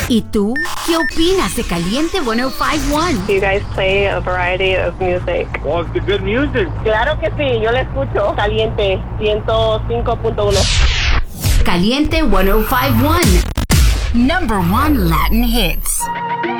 ¿Y tú qué opinas de Caliente 105.1? You guys play a variety of music. Well, it's the good music. Claro que sí, yo le escucho. Caliente 105.1. Caliente 105.1. Number 1 Latin hits.